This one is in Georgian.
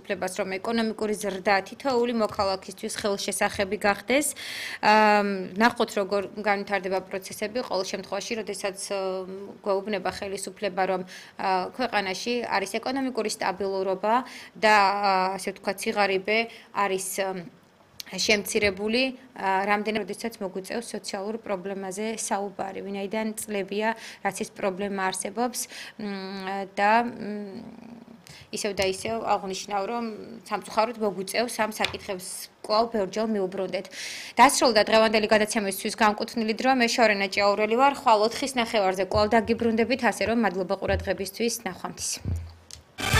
ხელისუფლებას, რომ ეკონომიკური ზრდა თითოეული მოქალაქისთვის ხელშესახები გახდეს. ნახოთ, როგორ განვითარდება პროცესები ყოველ შემთხვევაში, როდესაც გვეუბნება ხელისუფლება, რომ ქვეყანაში არის ეკონომიკური სტაბილურობა და ასე ვთქვათ, სიღარიბე არის შემცირებული, რამდენიმე როდესაც მოგვიწევს სოციალურ პრობლემაზე საუბარი, ვინაიდან წლებია, რაც ეს პრობლემა არსებობს და ისევ და ისევ აღნიშნავ, რომ სამწუხაროდ მოგვიწევს ამ საკითხებს კვლავ ბევრჯერ მივუბრუნდეთ. დასრულდა დღევანდელი გადაცემისთვის განკუთვნილი დრო, მე შორენა ჭიაურელი ვარ, ხვალ 4:30-ზე კვლავ დაგიბრუნდებით, ასე რომ მადლობა ყურადღებისთვის, ნახვამდის.